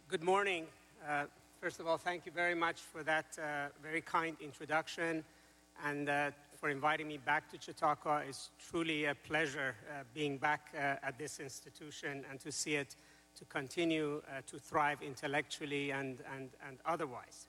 Good morning. First of all, thank you very much for that very kind introduction and for inviting me back to Chautauqua. It's truly a pleasure being back at this institution and to see it to continue to thrive intellectually and otherwise.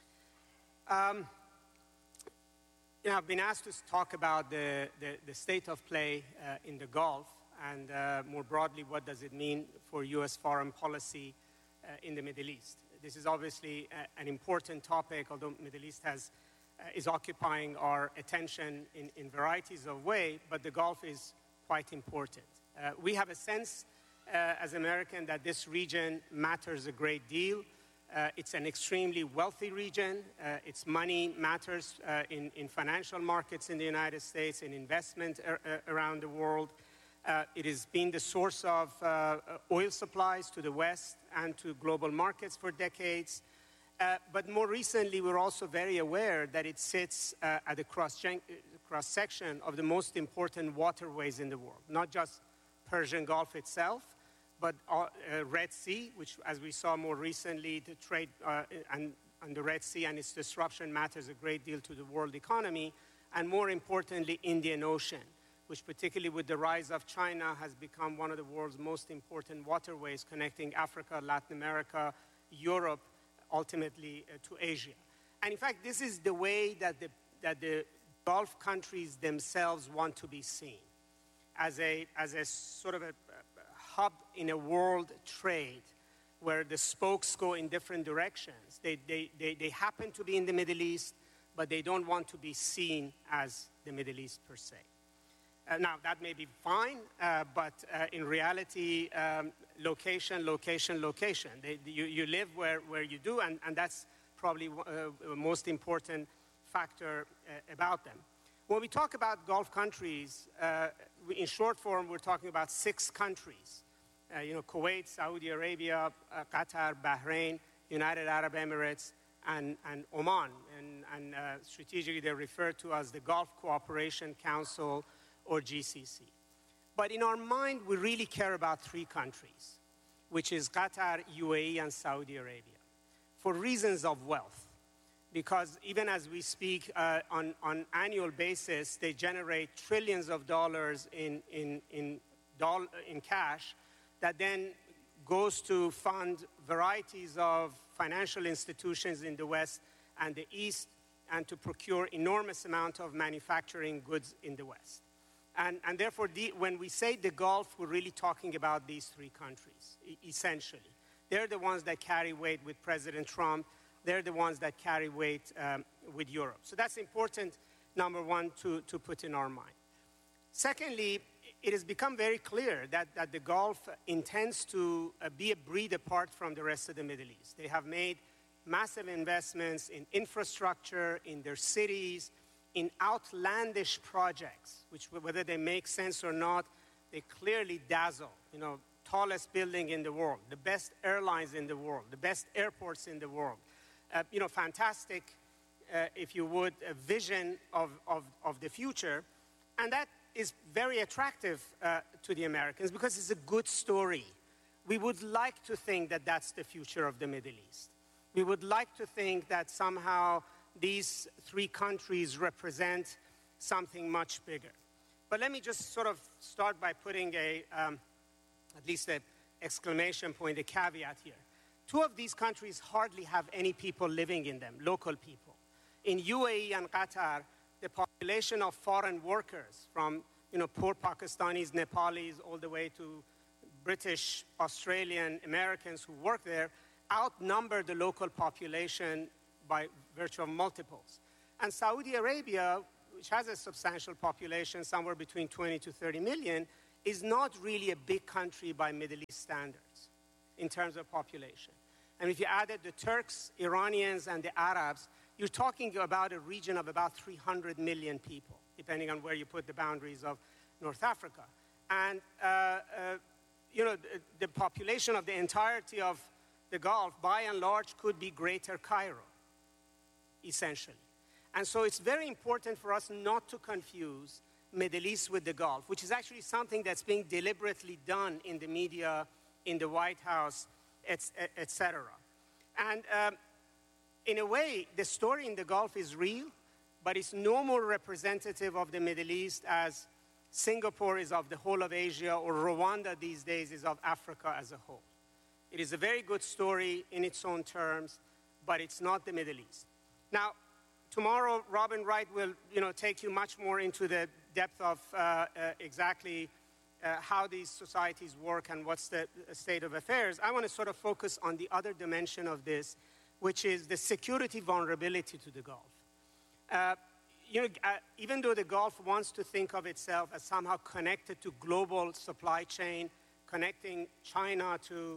I've been asked to talk about the state of play in the Gulf and more broadly, what does it mean for U.S. foreign policy in the Middle East. This is obviously an important topic, although the Middle East is occupying our attention in varieties of ways, but the Gulf is quite important. We have a sense as Americans that this region matters a great deal. It's an extremely wealthy region. Its money matters in financial markets in the United States, in investment around the world. It has been the source of oil supplies to the West and to global markets for decades. But more recently, we're also very aware that it sits at the cross-section of the most important waterways in the world, not just Persian Gulf itself, but Red Sea, which, as we saw more recently, the trade and the Red Sea and its disruption matters a great deal to the world economy, and more importantly, Indian Ocean, which particularly with the rise of China has become one of the world's most important waterways connecting Africa, Latin America, Europe, ultimately to Asia. And in fact, this is the way that the Gulf countries themselves want to be seen, as a sort of a hub in a world trade where the spokes go in different directions. They happen to be in the Middle East, but they don't want to be seen as the Middle East per se. Now, that may be fine, but in reality, location. You live where you do, and that's probably the most important factor about them. When we talk about Gulf countries, in short form, we're talking about 6 countries. Kuwait, Saudi Arabia, Qatar, Bahrain, United Arab Emirates, and Oman. And strategically, they're referred to as the Gulf Cooperation Council, or GCC. But in our mind, we really care about 3 countries, which is Qatar, UAE, and Saudi Arabia, for reasons of wealth. Because even as we speak on annual basis, they generate trillions of dollars in cash that then goes to fund varieties of financial institutions in the West and the East, and to procure enormous amount of manufacturing goods in the West. And therefore, when we say the Gulf, we're really talking about these 3 countries, essentially. They're the ones that carry weight with President Trump. They're the ones that carry weight with Europe. So that's important, number one, to put in our mind. Secondly, it has become very clear that the Gulf intends to be a breed apart from the rest of the Middle East. They have made massive investments in infrastructure, in their cities, in outlandish projects, which, whether they make sense or not, they clearly dazzle. Tallest building in the world, the best airlines in the world, the best airports in the world. Fantastic, if you would, a vision of the future. And that is very attractive to the Americans because it's a good story. We would like to think that that's the future of the Middle East. We would like to think that somehow these 3 countries represent something much bigger. But let me just sort of start by putting at least an exclamation point, a caveat here. 2 of these countries hardly have any people living in them, local people. In UAE and Qatar, the population of foreign workers from poor Pakistanis, Nepalis, all the way to British, Australian, Americans who work there outnumber the local population by virtue of multiples. And Saudi Arabia, which has a substantial population, somewhere between 20 to 30 million, is not really a big country by Middle East standards in terms of population. And if you added the Turks, Iranians, and the Arabs, you're talking about a region of about 300 million people, depending on where you put the boundaries of North Africa. And, the population of the entirety of the Gulf, by and large, could be Greater Cairo, essentially. And so it's very important for us not to confuse Middle East with the Gulf, which is actually something that's being deliberately done in the media, in the White House, etc. And in a way, the story in the Gulf is real, but it's no more representative of the Middle East as Singapore is of the whole of Asia, or Rwanda these days is of Africa as a whole. It is a very good story in its own terms, but it's not the Middle East. Now, tomorrow, Robin Wright will take you much more into the depth of exactly how these societies work and what's the state of affairs. I want to sort of focus on the other dimension of this, which is the security vulnerability to the Gulf. Even though the Gulf wants to think of itself as somehow connected to global supply chain, connecting China to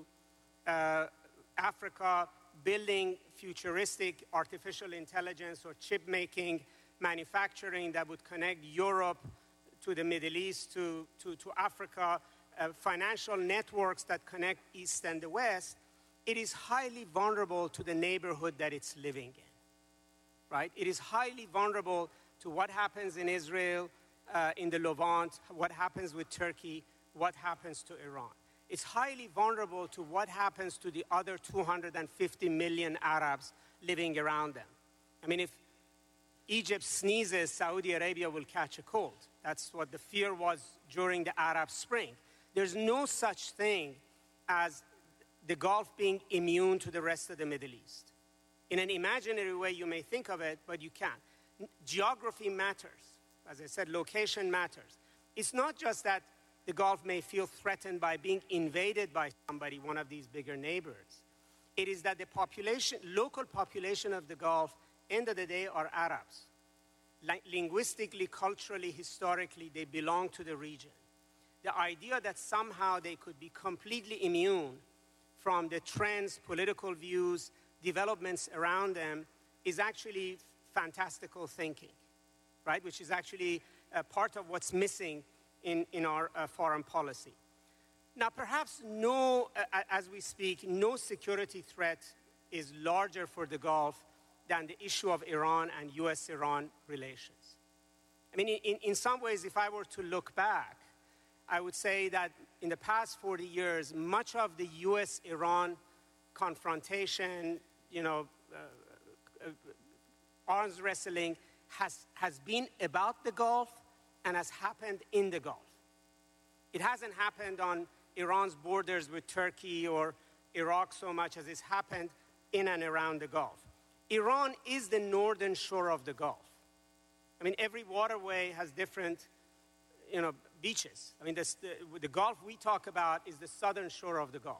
Africa, building futuristic artificial intelligence or chip-making manufacturing that would connect Europe to the Middle East, to Africa, financial networks that connect East and the West, it is highly vulnerable to the neighborhood that it's living in, right? It is highly vulnerable to what happens in Israel, in the Levant, what happens with Turkey, what happens to Iran. It's highly vulnerable to what happens to the other 250 million Arabs living around them. I mean, if Egypt sneezes, Saudi Arabia will catch a cold. That's what the fear was during the Arab Spring. There's no such thing as the Gulf being immune to the rest of the Middle East. In an imaginary way, you may think of it, but you can't. Geography matters. As I said, location matters. It's not just that the Gulf may feel threatened by being invaded by somebody, one of these bigger neighbors. It is that the population, local population of the Gulf, end of the day, are Arabs. Linguistically, culturally, historically, they belong to the region. The idea that somehow they could be completely immune from the trends, political views, developments around them is actually fantastical thinking, right? Which is actually part of what's missing in our foreign policy. Now, perhaps as we speak, no security threat is larger for the Gulf than the issue of Iran and US-Iran relations. I mean, in some ways, if I were to look back, I would say that in the past 40 years, much of the US-Iran confrontation, arms wrestling has been about the Gulf and has happened in the Gulf. It hasn't happened on Iran's borders with Turkey or Iraq so much as it's happened in and around the Gulf. Iran is the northern shore of the Gulf. I mean, every waterway has different, beaches. I mean, the Gulf we talk about is the southern shore of the Gulf.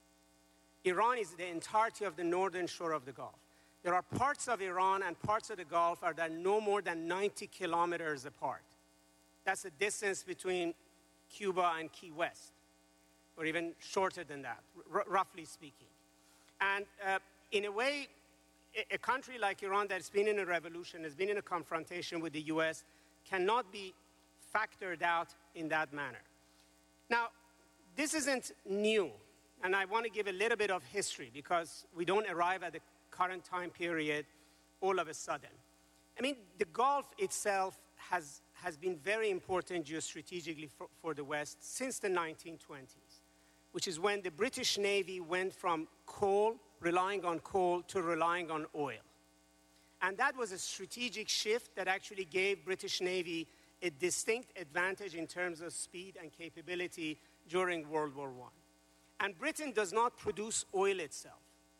Iran is the entirety of the northern shore of the Gulf. There are parts of Iran and parts of the Gulf that are no more than 90 kilometers apart. That's the distance between Cuba and Key West, or even shorter than that, roughly speaking. And in a way, a country like Iran that's been in a revolution, has been in a confrontation with the US, cannot be factored out in that manner. Now, this isn't new, and I want to give a little bit of history because we don't arrive at the current time period all of a sudden. I mean, the Gulf itself has been very important geostrategically for the West since the 1920s, which is when the British Navy went from relying on coal, to relying on oil. And that was a strategic shift that actually gave British Navy a distinct advantage in terms of speed and capability during World War I. And Britain does not produce oil itself,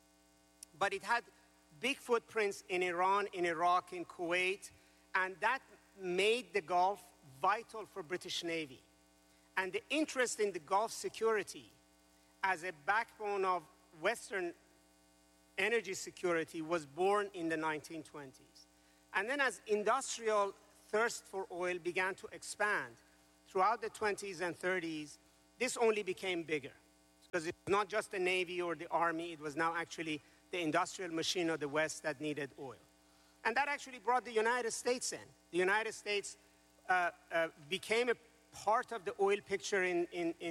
but it had big footprints in Iran, in Iraq, in Kuwait, and that made the Gulf vital for British Navy. And the interest in the Gulf security as a backbone of Western energy security was born in the 1920s. And then as industrial thirst for oil began to expand throughout the 20s and 30s, this only became bigger. Because it's not just the Navy or the Army, it was now actually the industrial machine of the West that needed oil. And that actually brought the United States in. The United States became a part of the oil picture in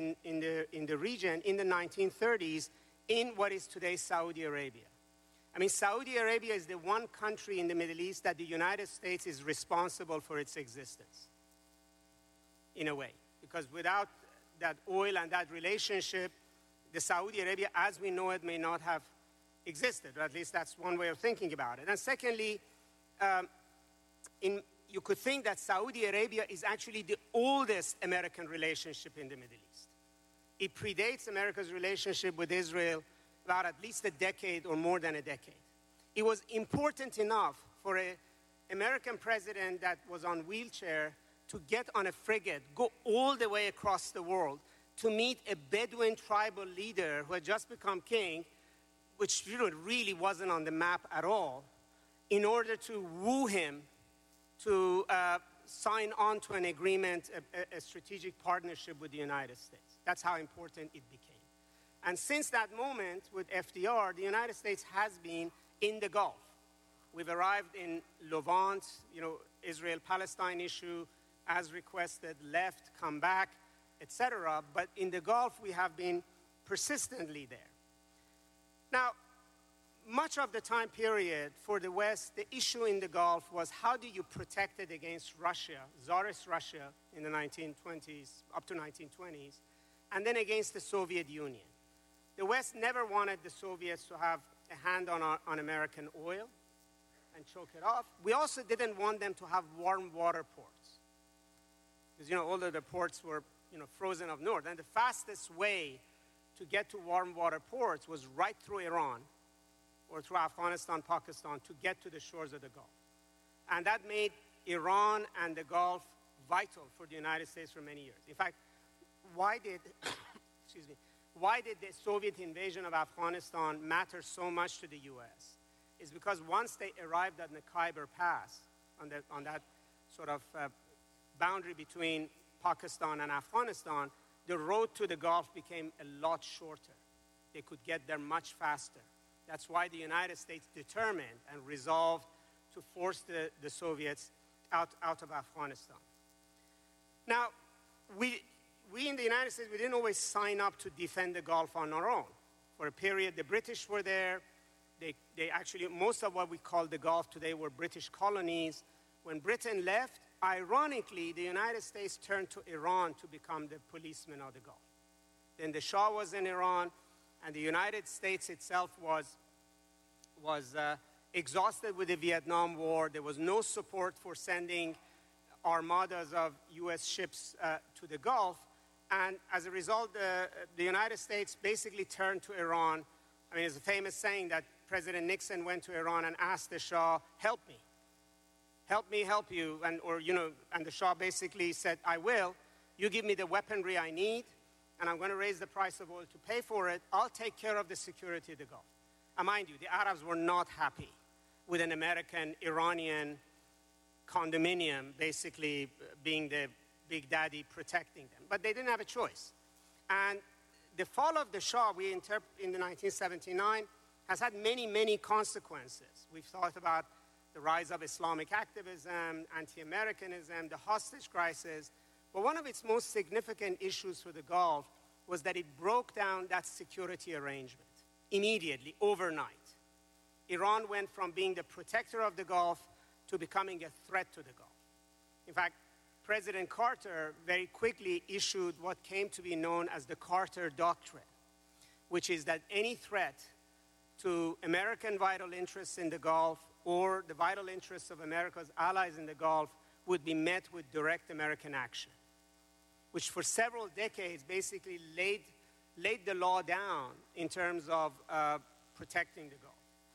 the region in the 1930s in what is today Saudi Arabia. I mean, Saudi Arabia is the one country in the Middle East that the United States is responsible for its existence, in a way. Because without that oil and that relationship, the Saudi Arabia as we know it may not have existed, or at least that's one way of thinking about it. And secondly, you could think that Saudi Arabia is actually the oldest American relationship in the Middle East. It predates America's relationship with Israel about at least a decade or more than a decade. It was important enough for an American president that was on wheelchair to get on a frigate, go all the way across the world to meet a Bedouin tribal leader who had just become king, which really wasn't on the map at all, in order to woo him to sign on to an agreement, a strategic partnership with the United States. That's how important it became. And since that moment with FDR, the United States has been in the Gulf. We've arrived in Levant, Israel-Palestine issue, as requested, left, come back, etc. But in the Gulf, we have been persistently there. Now, much of the time period for the West, the issue in the Gulf was how do you protect it against Russia, Tsarist Russia in the 1920s, up to 1920s, and then against the Soviet Union. The West never wanted the Soviets to have a hand on American oil and choke it off. We also didn't want them to have warm water ports, because all of the ports were frozen up north. And the fastest way to get to warm water ports was right through Iran or through Afghanistan, Pakistan, to get to the shores of the Gulf. And that made Iran and the Gulf vital for the United States for many years. In fact, why did the Soviet invasion of Afghanistan matter so much to the U.S.? Is because once they arrived at the Khyber Pass, on that sort of boundary between Pakistan and Afghanistan, the road to the Gulf became a lot shorter. They could get there much faster. That's why the United States determined and resolved to force the Soviets out of Afghanistan. Now, we in the United States, we didn't always sign up to defend the Gulf on our own. For a period, the British were there. They actually, most of what we call the Gulf today were British colonies. When Britain left, ironically, the United States turned to Iran to become the policeman of the Gulf. Then the Shah was in Iran, and the United States itself was exhausted with the Vietnam War. There was no support for sending armadas of U.S. ships to the Gulf. And as a result, the United States basically turned to Iran. I mean, there's a famous saying that President Nixon went to Iran and asked the Shah, help me, help you. And the Shah basically said, I will. You give me the weaponry I need, and I'm going to raise the price of oil to pay for it. I'll take care of the security of the Gulf. And mind you, the Arabs were not happy with an American-Iranian condominium basically being the big daddy protecting them. But they didn't have a choice. And the fall of the Shah, we interpret in the 1979, has had many, many consequences. We've thought about the rise of Islamic activism, anti-Americanism, the hostage crisis. But one of its most significant issues for the Gulf was that it broke down that security arrangement immediately, overnight. Iran went from being the protector of the Gulf to becoming a threat to the Gulf. In fact, President Carter very quickly issued what came to be known as the Carter Doctrine, which is that any threat to American vital interests in the Gulf or the vital interests of America's allies in the Gulf would be met with direct American action, which for several decades basically laid the law down in terms of protecting the Gulf.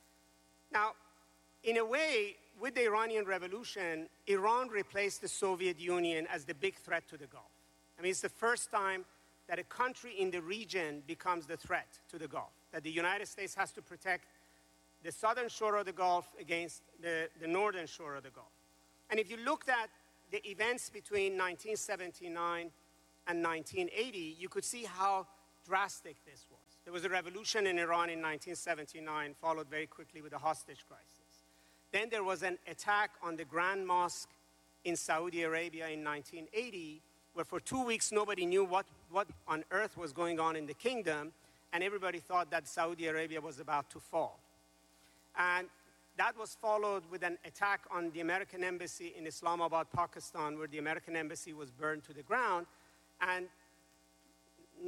Now, in a way, with the Iranian Revolution, Iran replaced the Soviet Union as the big threat to the Gulf. I mean, it's the first time that a country in the region becomes the threat to the Gulf, that the United States has to protect the southern shore of the Gulf against the northern shore of the Gulf. And if you looked at the events between 1979 and 1980, you could see how drastic this was. There was a revolution in Iran in 1979, followed very quickly with a hostage crisis. Then there was an attack on the Grand Mosque in Saudi Arabia in 1980, where for 2 weeks nobody knew what on earth was going on in the kingdom, and everybody thought that Saudi Arabia was about to fall. And that was followed with an attack on the American embassy in Islamabad, Pakistan, where the American embassy was burned to the ground. And not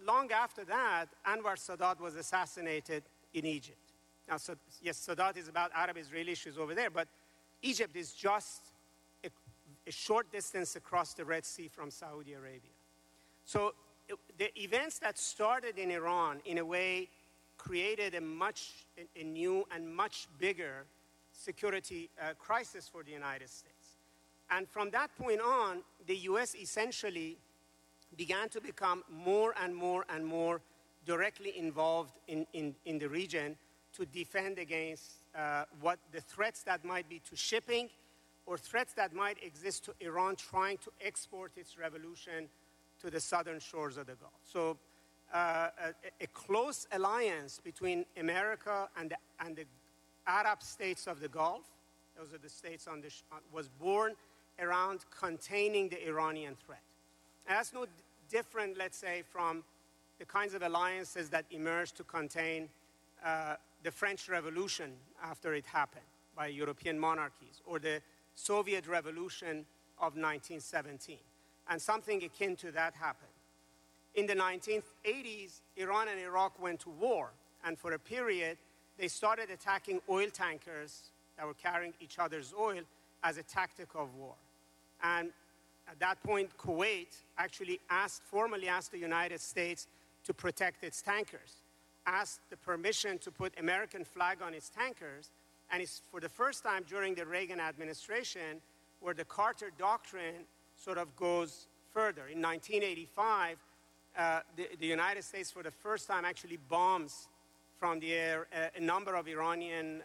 long after that, Anwar Sadat was assassinated in Egypt. Now, so, yes, Sadat is about Arab-Israeli issues over there, but Egypt is just a short distance across the Red Sea from Saudi Arabia. So the events that started in Iran, in a way, created a new and much bigger security crisis for the United States. And from that point on, the U.S. essentially began to become more and more and more directly involved in the region to defend against what the threats that might be to shipping or threats that might exist to Iran trying to export its revolution to the southern shores of the Gulf. So a close alliance between America and the Arab states of the Gulf, those are the states was born around containing the Iranian threat. And that's no different, let's say, from the kinds of alliances that emerged to contain the French Revolution after it happened by European monarchies, or the Soviet Revolution of 1917. And something akin to that happened. In the 1980s, Iran and Iraq went to war, and for a period, they started attacking oil tankers that were carrying each other's oil as a tactic of war. And at that point, Kuwait actually formally asked the United States to protect its tankers, asked the permission to put American flag on its tankers, and it's for the first time during the Reagan administration where the Carter Doctrine sort of goes further. In 1985, the United States for the first time actually bombs from the air a number of Iranian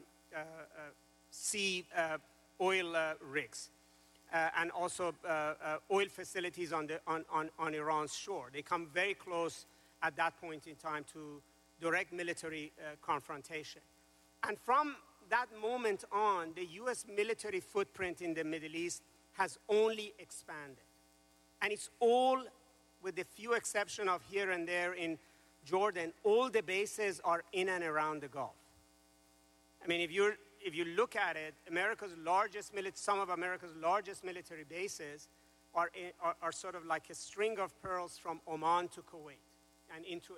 sea oil rigs and also oil facilities on Iran's shore. They come very close at that point in time to direct military confrontation. And from that moment on, the U.S. military footprint in the Middle East has only expanded. And it's all, with the few exceptions of here and there in Jordan, all the bases are in and around the Gulf. I mean, if you look at it, some of America's largest military bases are sort of like a string of pearls from Oman to Kuwait and into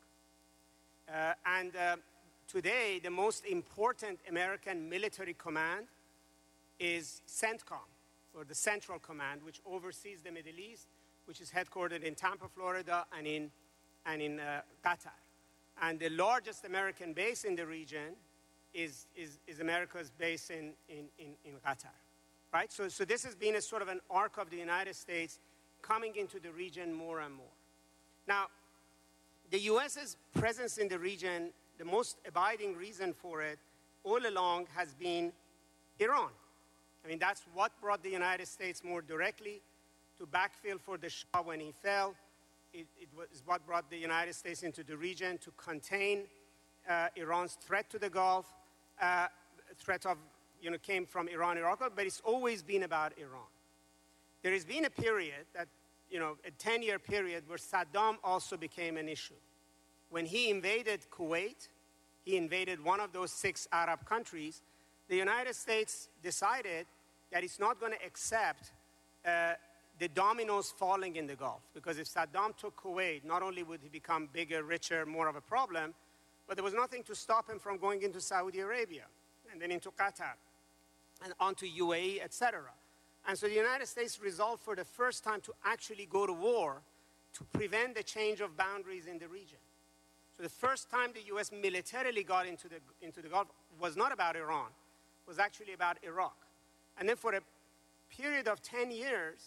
Iraq. Today, the most important American military command is CENTCOM, or the Central Command, which oversees the Middle East, which is headquartered in Tampa, Florida, and in Qatar. And the largest American base in the region is America's base in Qatar, right? So this has been a sort of an arc of the United States coming into the region more and more. Now, the U.S.'s presence in the region, the most abiding reason for it all along has been Iran. I mean, that's what brought the United States more directly to backfill for the Shah when he fell. It was what brought the United States into the region to contain Iran's threat to the Gulf. Threat came from Iran, Iraq, but it's always been about Iran. There has been a period that, a 10-year period where Saddam also became an issue. When he invaded Kuwait, he invaded one of those 6 Arab countries, the United States decided that it's not going to accept the dominoes falling in the Gulf. Because if Saddam took Kuwait, not only would he become bigger, richer, more of a problem, but there was nothing to stop him from going into Saudi Arabia and then into Qatar and onto UAE, etc. And so the United States resolved for the first time to actually go to war to prevent the change of boundaries in the region. So the first time the U.S. militarily got into the Gulf was not about Iran, it was actually about Iraq. And then for a period of 10 years,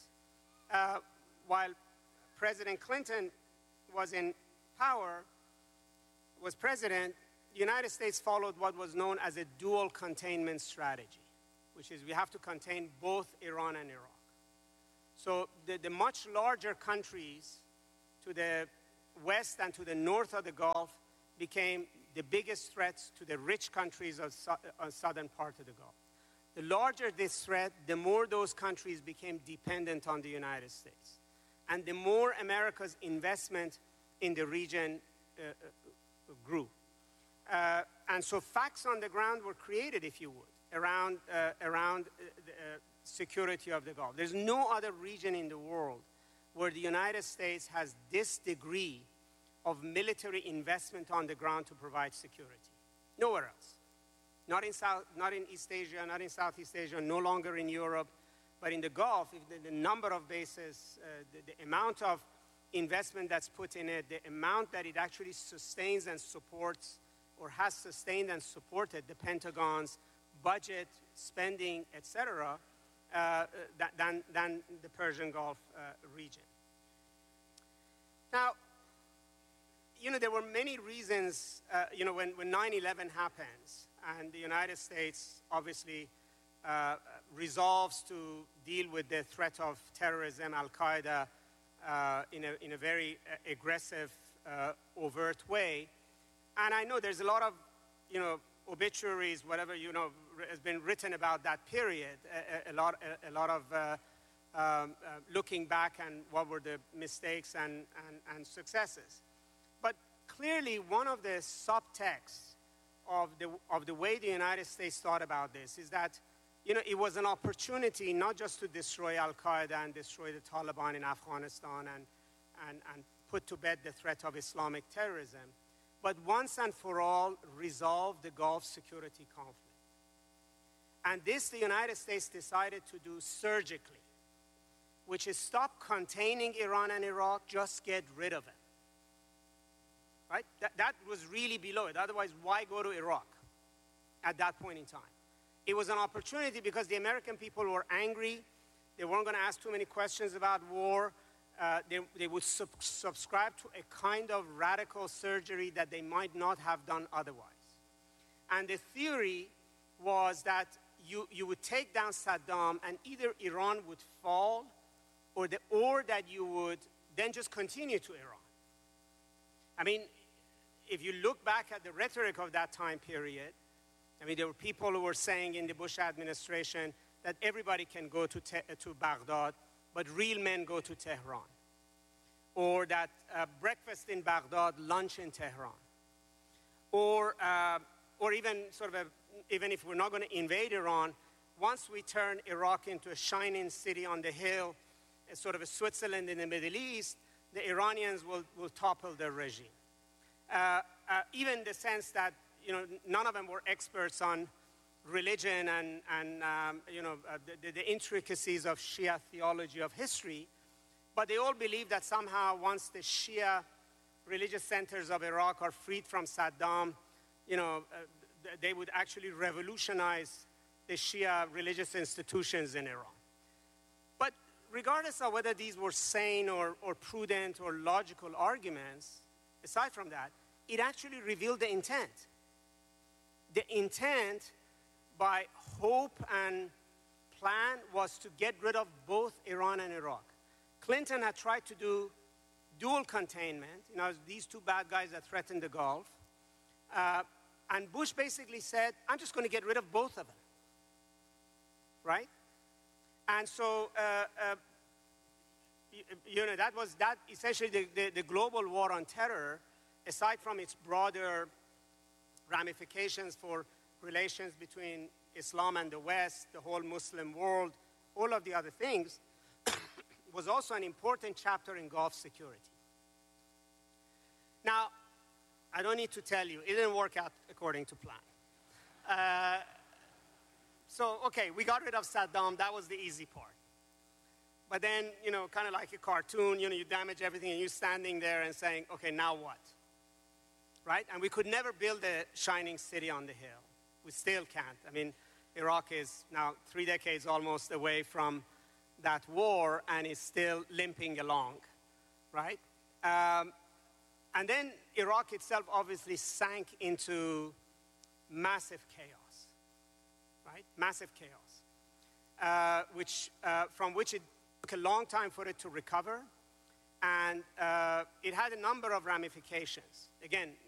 while President Clinton was in power, was president, the United States followed what was known as a dual containment strategy, which is we have to contain both Iran and Iraq. So the much larger countries to the west and to the north of the Gulf became the biggest threats to the rich countries of southern part of the Gulf. The larger this threat, the more those countries became dependent on the United States. And the more America's investment in the region grew. And so facts on the ground were created, if you would, around the security of the Gulf. There's no other region in the world where the United States has this degree of military investment on the ground to provide security. Nowhere else. Not in East Asia, not in Southeast Asia, no longer in Europe, but in the Gulf, if the number of bases, the amount of investment that's put in it, the amount that it actually sustains and supports, or has sustained and supported the Pentagon's budget, spending, etc., than the Persian Gulf region. Now, there were many reasons, when 9/11 happens, and the United States obviously resolves to deal with the threat of terrorism, Al-Qaeda, in a very aggressive, overt way. And I know there's a lot of, obituaries, whatever, has been written about that period, a lot of looking back and what were the mistakes and successes. But clearly, one of the subtexts of the way the United States thought about this is that, it was an opportunity not just to destroy Al-Qaeda and destroy the Taliban in Afghanistan and put to bed the threat of Islamic terrorism, but once and for all resolve the Gulf security conflict. And this the United States decided to do surgically, which is stop containing Iran and Iraq, just get rid of it. Right? That was really below it. Otherwise, why go to Iraq at that point in time? It was an opportunity because the American people were angry. They weren't going to ask too many questions about war. They would subscribe to a kind of radical surgery that they might not have done otherwise. And the theory was that you would take down Saddam and either Iran would fall or that you would then just continue to Iran. I mean, if you look back at the rhetoric of that time period, there were people who were saying in the Bush administration that everybody can go to Baghdad, but real men go to Tehran. Or that breakfast in Baghdad, lunch in Tehran. Or even even if we're not going to invade Iran, once we turn Iraq into a shining city on the hill, sort of a Switzerland in the Middle East, the Iranians will topple their regime. Even the sense that, none of them were experts on religion and the intricacies of Shia theology of history, but they all believe that somehow once the Shia religious centers of Iraq are freed from Saddam, they would actually revolutionize the Shia religious institutions in Iran. But regardless of whether these were sane or prudent or logical arguments, aside from that, it actually revealed the intent. The intent by hope and plan was to get rid of both Iran and Iraq. Clinton had tried to do dual containment, these two bad guys that threatened the Gulf. And Bush basically said, I'm just going to get rid of both of them. Right? And so, that was essentially the global war on terror, aside from its broader ramifications for relations between Islam and the West, the whole Muslim world, all of the other things, was also an important chapter in Gulf security. Now, I don't need to tell you, it didn't work out according to plan. Okay, we got rid of Saddam. That was the easy part. But then, kind of like a cartoon, you damage everything and you're standing there and saying, okay, now what? Right? And we could never build a shining city on the hill. We still can't. Iraq is now 3 decades almost away from that war and is still limping along, right? And then Iraq itself obviously sank into massive chaos, right? Massive chaos, from which it took a long time for it to recover. And it had a number of ramifications. Again,